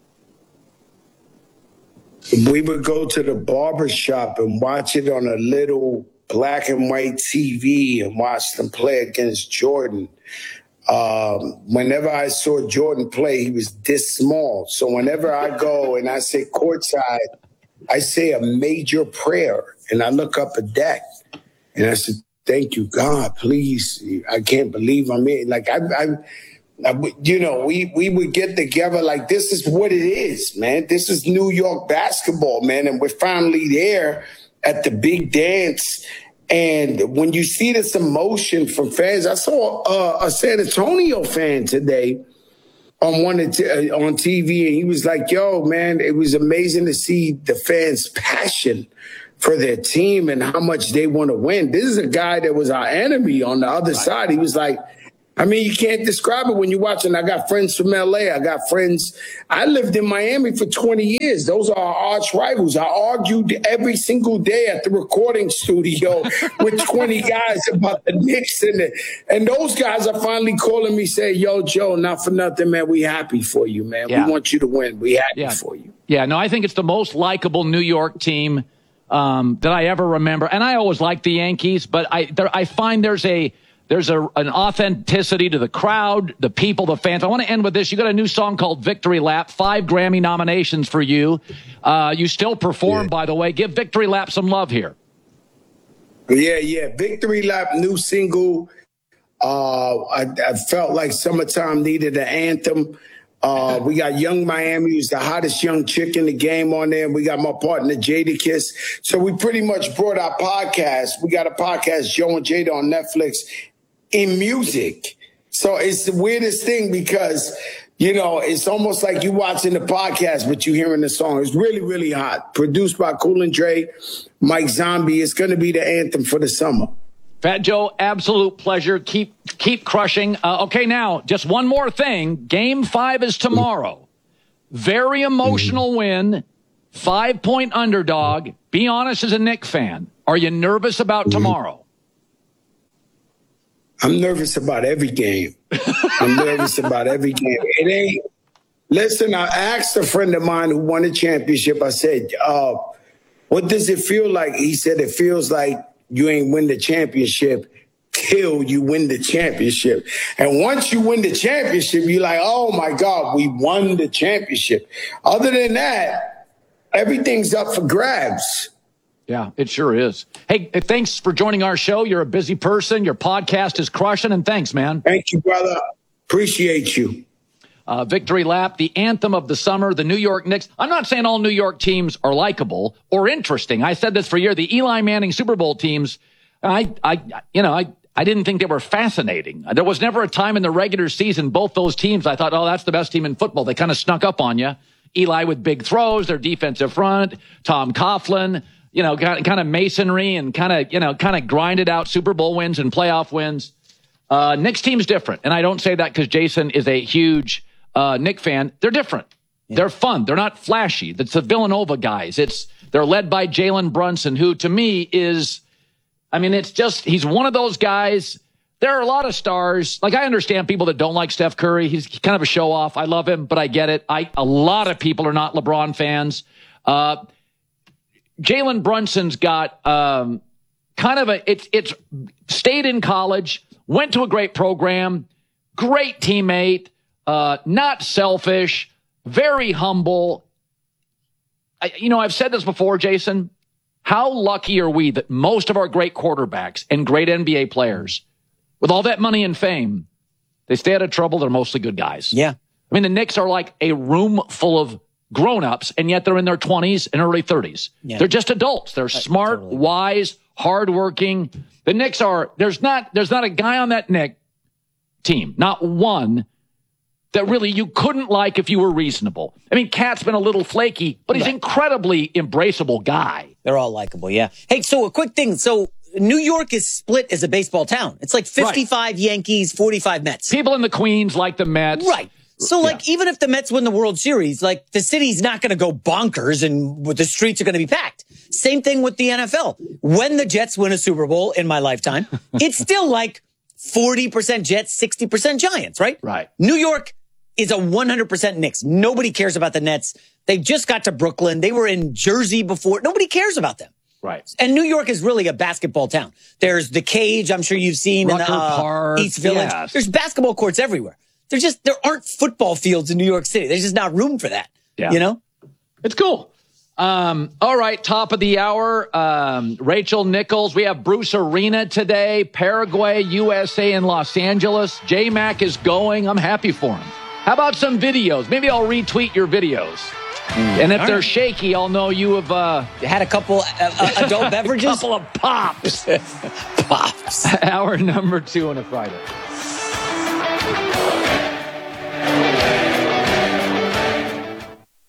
We would go to the barber shop and watch it on a little black and white TV and watch them play against Jordan. Whenever I saw Jordan play, he was this small. So whenever I go and I say courtside, I say a major prayer and I look up a deck and I said, thank you, God, please. I can't believe I'm in. Like, you know, we would get together like, this is what it is, man. This is New York basketball, man. And we're finally there at the big dance. And when you see this emotion from fans, I saw a San Antonio fan today on TV, and he was like, yo, man, it was amazing to see the fans' passion for their team and how much they want to win. This is a guy that was our enemy on the other side. He was like, I mean, you can't describe it when you're watching. I got friends from LA. I got friends. I lived in Miami for 20 years. Those are our arch rivals. I argued every single day at the recording studio with 20 guys about the Knicks. And those guys are finally calling me, say, yo, Joe, not for nothing, man. We happy for you, man. Yeah. We want you to win. We happy for you. Yeah, no, I think it's the most likable New York team that I ever remember. And I always liked the Yankees, but I find there's an authenticity to the crowd, the people, the fans. I want to end with this. You got a new song called Victory Lap, 5 Grammy nominations for you. You still perform, by the way. Give Victory Lap some love here. Yeah. Victory Lap, new single. I felt like summertime needed an anthem. We got Young Miami, who's the hottest young chick in the game on there. We got my partner, Jadakiss. So we pretty much brought our podcast. We got a podcast, Joe and Jada, on Netflix in music. So it's the weirdest thing because, you know, it's almost like you watching the podcast, but you hearing the song. It's really, really hot. Produced by Cool and Dre, Mike Zombie. It's going to be the anthem for the summer. Fat Joe, absolute pleasure. Keep crushing. Okay, now, just one more thing. Game 5 is tomorrow. Very emotional win. 5-point underdog. Be honest as a Knicks fan. Are you nervous about tomorrow? I'm nervous about every game. I'm nervous about every game. It ain't. Listen, I asked a friend of mine who won a championship. I said, what does it feel like? He said, it feels like you ain't win the championship till you win the championship. And once you win the championship, you're like, oh my God, we won the championship. Other than that, everything's up for grabs. Yeah, it sure is. Hey, thanks for joining our show. You're a busy person. Your podcast is crushing, and thanks, man. Thank you, brother. Appreciate you. Victory Lap, the anthem of the summer, the New York Knicks. I'm not saying all New York teams are likable or interesting. I said this for years. The Eli Manning Super Bowl teams, I didn't think they were fascinating. There was never a time in the regular season, both those teams, I thought, oh, that's the best team in football. They kind of snuck up on you. Eli with big throws, their defensive front, Tom Coughlin, kind of masonry and kind of grinded out Super Bowl wins and playoff wins. Knicks team's different. And I don't say that because Jason is a huge Knick fan. They're different. Yeah. They're fun. They're not flashy. That's the Villanova guys. They're led by Jalen Brunson, who to me is, he's one of those guys. There are a lot of stars. Like, I understand people that don't like Steph Curry. He's kind of a show off. I love him, but I get it. A lot of people are not LeBron fans. Jalen Brunson's got it's stayed in college, went to a great program, great teammate, not selfish, very humble. I've said this before, Jason. How lucky are we that most of our great quarterbacks and great NBA players, with all that money and fame, they stay out of trouble. They're mostly good guys. Yeah. The Knicks are like a room full of grown-ups, and yet they're in their 20s and early 30s. Yeah. They're just adults. They're smart, totally wise, hardworking. The Knicks are, there's not a guy on that Knicks team, not one, that really you couldn't like if you were reasonable. Cat's been a little flaky, but he's incredibly embraceable guy. They're all likable, yeah. Hey, so a quick thing. So New York is split as a baseball town. It's like 55 Yankees, 45 Mets. People in the Queens like the Mets. Right. So, even if the Mets win the World Series, the city's not going to go bonkers and the streets are going to be packed. Same thing with the NFL. When the Jets win a Super Bowl in my lifetime, it's still 40% Jets, 60% Giants, right? Right. New York is a 100% Knicks. Nobody cares about the Nets. They just got to Brooklyn. They were in Jersey before. Nobody cares about them. Right. And New York is really a basketball town. There's the Cage, I'm sure you've seen, Rucker in the Park, East Village. Yes. There's basketball courts everywhere. There aren't football fields in New York City. There's just not room for that. Yeah. It's cool. All right. Top of the hour. Rachel Nichols. We have Bruce Arena today. Paraguay, USA, and Los Angeles. J-Mac is going. I'm happy for him. How about some videos? Maybe I'll retweet your videos. And if they're shaky, I'll know you have had a couple adult beverages. A couple of pops. Pops. Hour number 2 on a Friday.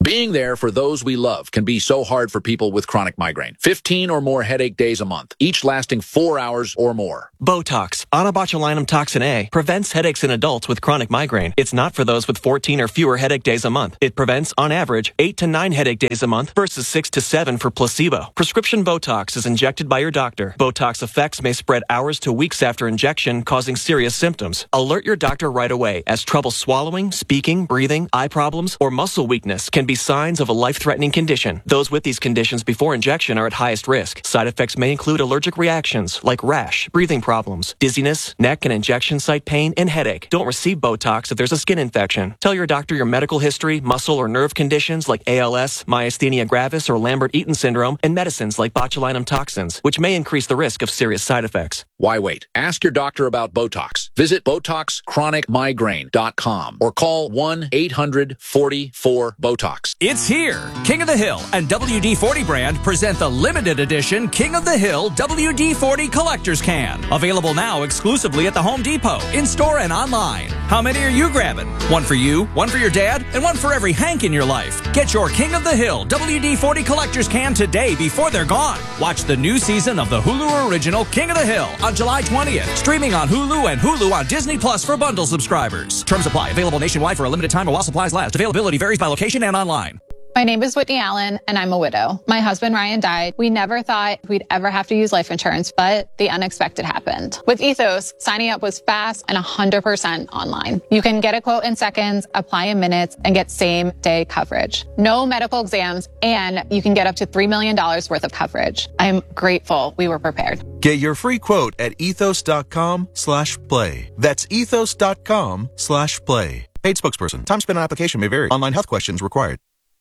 Being there for those we love can be so hard for people with chronic migraine. 15 or more headache days a month, each lasting 4 hours or more. Botox, onabotulinum toxin A, prevents headaches in adults with chronic migraine. It's not for those with 14 or fewer headache days a month. It prevents, on average, 8 to 9 headache days a month versus 6 to 7 for placebo. Prescription Botox is injected by your doctor. Botox effects may spread hours to weeks after injection, causing serious symptoms. Alert your doctor right away, as trouble swallowing, speaking, breathing, eye problems, or muscle weakness can be signs of a life-threatening condition. Those with these conditions before injection are at highest risk. Side effects may include allergic reactions like rash, breathing problems, dizziness, neck and injection site pain, and headache. Don't receive Botox if there's a skin infection. Tell your doctor your medical history, muscle or nerve conditions like ALS, myasthenia gravis, or Lambert-Eaton syndrome, and medicines like botulinum toxins, which may increase the risk of serious side effects. Why wait? Ask your doctor about Botox. Visit BotoxChronicMigraine.com or call 1-800-44-BOTOX. It's here. King of the Hill and WD-40 brand present the limited edition King of the Hill WD-40 Collector's Can. Available now exclusively at the Home Depot, in-store and online. How many are you grabbing? One for you, one for your dad, and one for every Hank in your life. Get your King of the Hill WD-40 Collector's Can today before they're gone. Watch the new season of the Hulu original King of the Hill on July 20th. Streaming on Hulu and Hulu on Disney Plus for bundle subscribers. Terms apply. Available nationwide for a limited time while supplies last. Availability varies by location and online. My name is Whitney Allen, and I'm a widow. My husband, Ryan, died. We never thought we'd ever have to use life insurance, but the unexpected happened. With Ethos, signing up was fast and 100% online. You can get a quote in seconds, apply in minutes, and get same-day coverage. No medical exams, and you can get up to $3 million worth of coverage. I'm grateful we were prepared. Get your free quote at ethos.com/play. That's ethos.com/play. Paid spokesperson. Time spent on application may vary. Online health questions required.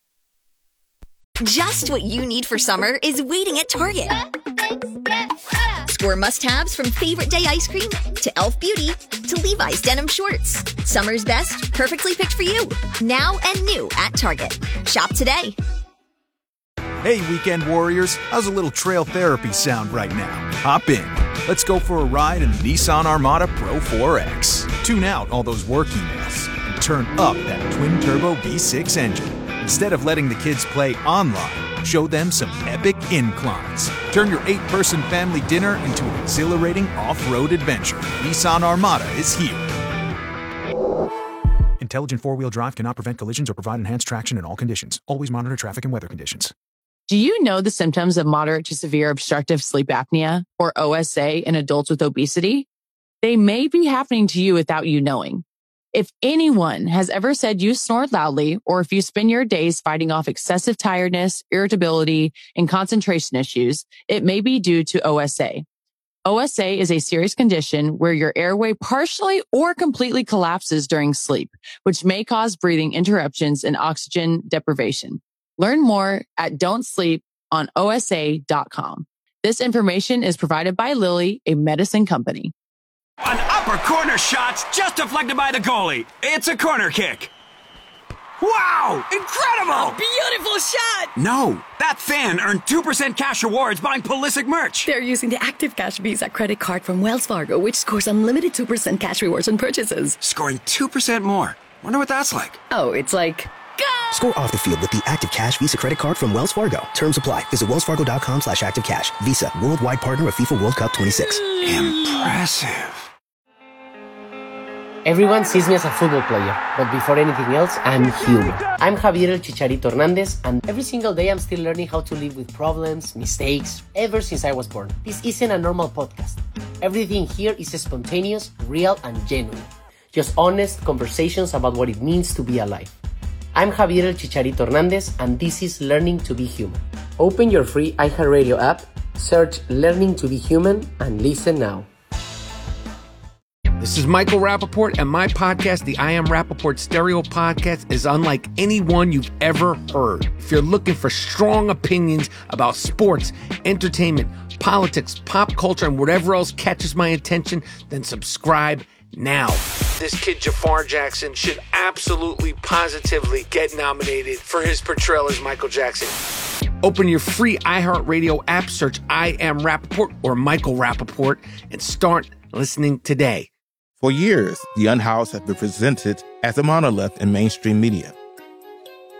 Just what you need for summer is waiting at Target. Score must-haves from Favorite Day ice cream to Elf Beauty to Levi's denim shorts. Summer's best, perfectly picked for you. Now and new at Target. Shop today. Hey, weekend warriors. How's a little trail therapy sound right now? Hop in. Let's go for a ride in the Nissan Armada Pro 4X. Tune out all those work emails and turn up that twin-turbo V6 engine. Instead of letting the kids play online, show them some epic inclines. Turn your 8-person family dinner into an exhilarating off-road adventure. Nissan Armada is here. Intelligent four-wheel drive cannot prevent collisions or provide enhanced traction in all conditions. Always monitor traffic and weather conditions. Do you know the symptoms of moderate to severe obstructive sleep apnea, or OSA, in adults with obesity? They may be happening to you without you knowing. If anyone has ever said you snore loudly, or if you spend your days fighting off excessive tiredness, irritability, and concentration issues, it may be due to OSA. OSA is a serious condition where your airway partially or completely collapses during sleep, which may cause breathing interruptions and oxygen deprivation. Learn more at don'tsleeponosa.com. This information is provided by Lilly, a medicine company. An upper corner shot's just deflected by the goalie. It's a corner kick. Wow! Incredible! Beautiful shot! No, that fan earned 2% cash rewards buying Pulisic merch. They're using the Active Cash Visa credit card from Wells Fargo, which scores unlimited 2% cash rewards on purchases. Scoring 2% more. Wonder what that's like. Oh, it's like... Score off the field with the Active Cash Visa credit card from Wells Fargo. Terms apply. Visit wellsfargo.com/activecash. Visa, worldwide partner of FIFA World Cup 26. Impressive. Everyone sees me as a football player, but before anything else, I'm human. I'm Javier El Chicharito Hernandez, and every single day I'm still learning how to live with problems, mistakes, ever since I was born. This isn't a normal podcast. Everything here is spontaneous, real, and genuine. Just honest conversations about what it means to be alive. I'm Javier El Chicharito Hernandez, and this is Learning to be Human. Open your free iHeartRadio app, search Learning to be Human, and listen now. This is Michael Rappaport, and my podcast, the I Am Rappaport Stereo Podcast, is unlike any one you've ever heard. If you're looking for strong opinions about sports, entertainment, politics, pop culture, and whatever else catches my attention, then subscribe now. This kid Jafar Jackson should absolutely, positively get nominated for his portrayal as Michael Jackson. Open your free iHeartRadio app, search I Am Rappaport or Michael Rappaport, and start listening today. For years, the Unhoused have been presented as a monolith in mainstream media.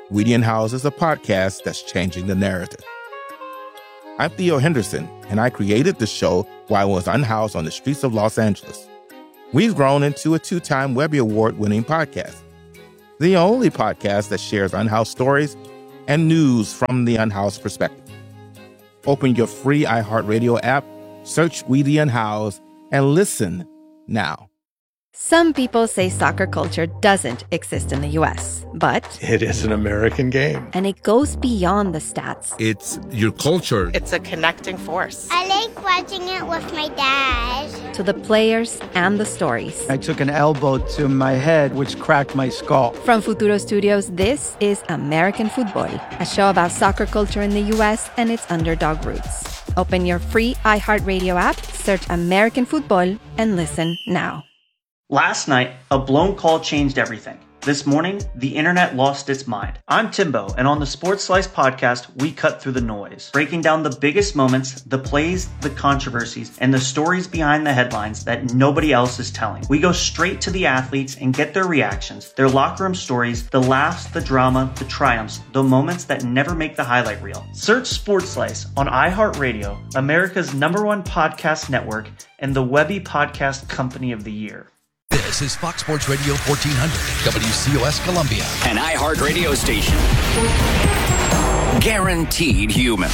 Weedy and House is a podcast that's changing the narrative. I'm Theo Henderson, and I created the show while I was unhoused on the streets of Los Angeles. We've grown into a 2-time Webby Award-winning podcast, the only podcast that shares unhoused stories and news from the unhoused perspective. Open your free iHeartRadio app, search Weedy and House, and listen now. Some people say soccer culture doesn't exist in the U.S., but it is an American game. And it goes beyond the stats. It's your culture. It's a connecting force. I like watching it with my dad. To the players and the stories. I took an elbow to my head, which cracked my skull. From Futuro Studios, this is American Football, a show about soccer culture in the U.S. and its underdog roots. Open your free iHeartRadio app, search American Football, and listen now. Last night, a blown call changed everything. This morning, the internet lost its mind. I'm Timbo, and on the Sports Slice podcast, we cut through the noise, breaking down the biggest moments, the plays, the controversies, and the stories behind the headlines that nobody else is telling. We go straight to the athletes and get their reactions, their locker room stories, the laughs, the drama, the triumphs, the moments that never make the highlight reel. Search Sports Slice on iHeartRadio, America's #1 podcast network, and the Webby Podcast Company of the Year. This is Fox Sports Radio 1400, WCOS Columbia. An iHeart radio station. Guaranteed human.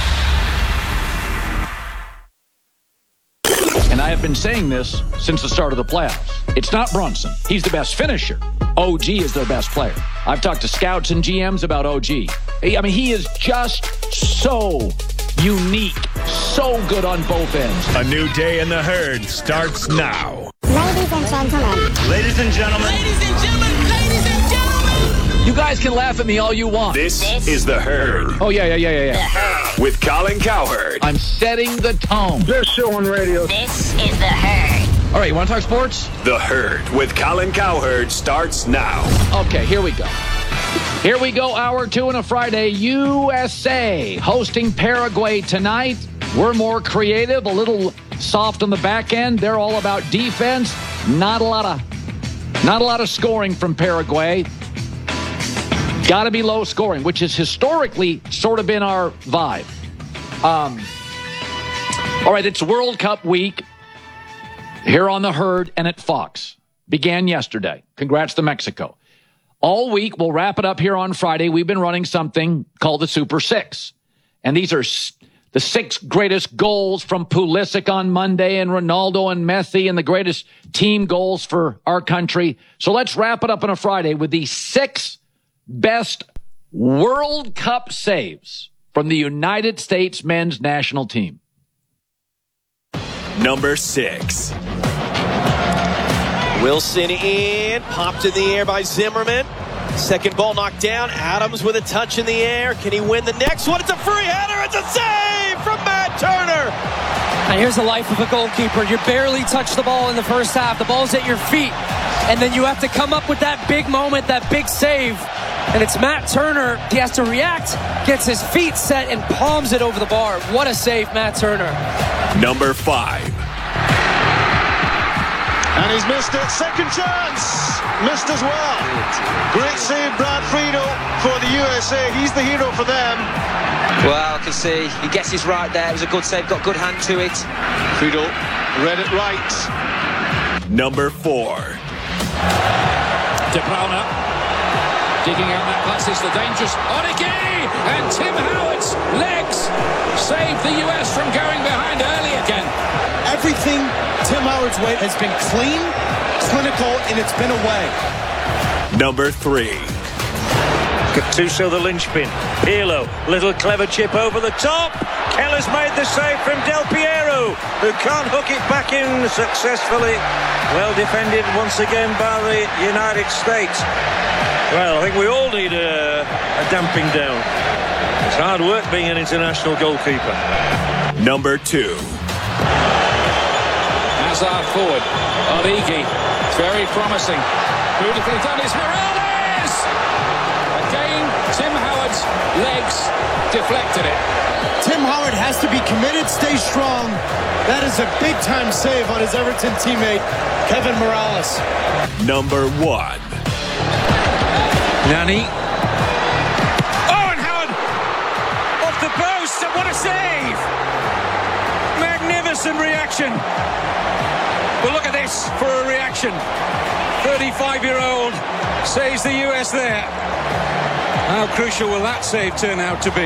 And I have been saying this since the start of the playoffs. It's not Brunson. He's the best finisher. OG is their best player. I've talked to scouts and GMs about OG. I mean, he is just so unique, so good on both ends. A new day in the herd starts now. Ladies and gentlemen. Ladies and gentlemen. Ladies and gentlemen. Ladies and gentlemen. You guys can laugh at me all you want. This is The Herd. Oh, yeah. With Colin Cowherd. I'm setting the tone. Best show on radio. This is The Herd. All right, you want to talk sports? The Herd with Colin Cowherd starts now. Okay, here we go. Here we go, hour 2 on a Friday. USA hosting Paraguay tonight. We're more creative, a little soft on the back end. They're all about defense. Not a lot of scoring from Paraguay. Got to be low scoring, which has historically sort of been our vibe. All right, it's World Cup week here on The Herd and at Fox. Began yesterday. Congrats to Mexico. All week, we'll wrap it up here on Friday. We've been running something called the Super Six. And these are the 6 greatest goals from Pulisic on Monday and Ronaldo and Messi and the greatest team goals for our country. So let's wrap it up on a Friday with the 6 best World Cup saves from the United States men's national team. Number 6. Wilson in, popped in the air by Zimmerman. Second ball knocked down. Adams with a touch in the air. Can he win the next one? It's a free header. It's a save from Matt Turner. And here's the life of a goalkeeper. You barely touch the ball in the first half. The ball's at your feet. And then you have to come up with that big moment, that big save. And it's Matt Turner. He has to react, gets his feet set, and palms it over the bar. What a save, Matt Turner. Number 5. And he's missed it. Second chance. Missed as well. Great save, Brad Friedel, for the USA. He's the hero for them. Well, I can see he gets his right there. It was a good save. Got good hand to it. Friedel read it right. Number 4. De Bruyne digging out that pass. It's the dangerous Origi. And Tim Howard's legs saved the US from going behind early again. Everything Tim Howard's way has been clean, clinical, and it's been away. Number 3. Gattuso the linchpin. Pirlo, little clever chip over the top. Keller's made the save from Del Piero, who can't hook it back in successfully. Well defended once again by the United States. Well, I think we all need a damping down. It's hard work being an international goalkeeper. Number 2. Hazard forward. Origi. It's very promising. Beautifully done is Morales! Again, Tim Howard's legs deflected it. Tim Howard has to be committed, stay strong. That is a big-time save on his Everton teammate, Kevin Morales. Number 1. Nani. a save! Magnificent reaction. But look at this for a reaction. 35-year-old saves the US there. How crucial will that save turn out to be?